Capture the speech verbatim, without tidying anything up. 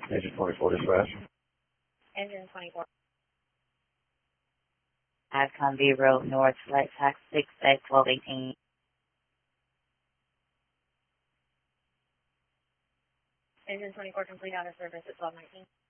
Engine twenty-four dispatch. Engine twenty-four. Adcom Vero North, flight tax six at twelve eighteen. Engine twenty-four complete out of service at twelve nineteen.